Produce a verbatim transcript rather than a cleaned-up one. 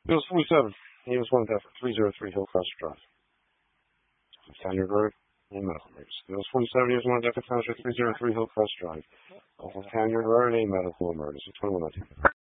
Bills forty-seven. E M S one death at three oh three Hillcrest Drive. Standard Road. A medical emergency. Bills forty-seven. E M S one death at three oh three Hillcrest Drive. Off of Tanyard Road. A medical emergency. twenty-one nineteen.